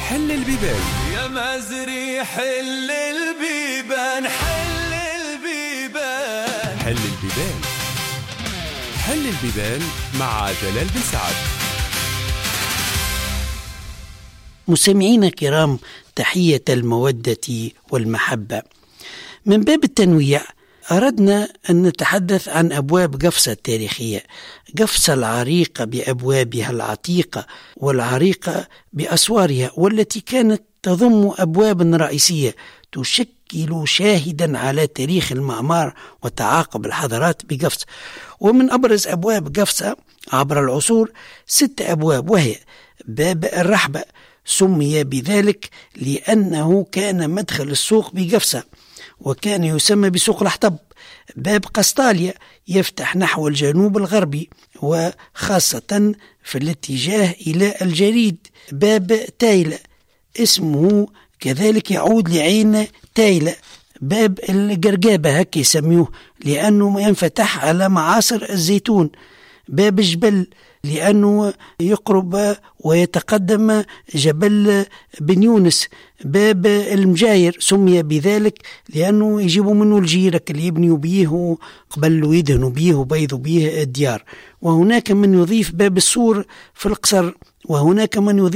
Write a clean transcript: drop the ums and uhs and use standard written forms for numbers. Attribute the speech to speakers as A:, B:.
A: حل البيبان.
B: يا مازري حل البيبان، حل البيبان،
A: حل البيبان. حل البيبان مع جلال بن سعد.
C: مستمعينا الكرام، تحية المودة والمحبة. من باب التنويع أردنا أن نتحدث عن أبواب قفصة التاريخية، قفصة العريقة بأبوابها العتيقة والعريقة بأسوارها، والتي كانت تضم أبوابا رئيسية تشكل شاهدا على تاريخ المعمار وتعاقب الحضارات بقفصة. ومن أبرز أبواب قفصة عبر العصور 6 أبواب، وهي باب الرحبة، سمي بذلك لأنه كان مدخل السوق بقفصة وكان يسمى بسوق الأحطب. باب قسطاليا يفتح نحو الجنوب الغربي وخاصة في الاتجاه إلى الجليد. باب تايلة اسمه كذلك يعود لعين تايلة. باب القرقابة هكي يسميوه لأنه ينفتح على معاصر الزيتون. باب الجبل لأنه يقرب ويتقدم جبل بن يونس. باب المجاير سمي بذلك لأنه يجيبوا منه الجيرك اللي يبنيوا بيه قبل ويدهنوا بيه وبيضوا بيه الديار. وهناك من يضيف باب السور في القصر، وهناك من يضيف